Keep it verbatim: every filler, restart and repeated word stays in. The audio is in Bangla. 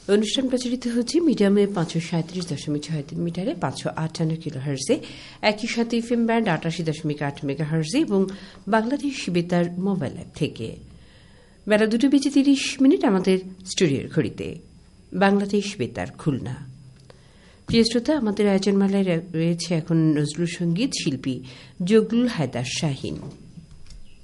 অনুষ্ঠান প্রচারিত হচ্ছে মিডিয়ামে পাঁচশো সাঁত্রিশ দশমিক ছয় তিন মিটারে পাঁচশো আটান্ন কিলো হার্জে, একই সাথে এফএম ব্যান্ড আটাশি দশমিক আট মেগা হার্জে এবং বাংলাদেশ বেতার মোবাইল অ্যাপ থেকে। বেলা দুটো বেজে তিরিশ মিনিট আমাদের স্টুডিওর ঘড়িতে। বাংলাদেশ বেতার খুলনা। প্রিয় শ্রোতা, আমাদের আয়োজনমালায় রয়েছে এখন নজরুল সঙ্গীত, শিল্পী জগলুল হায়দার শাহীন।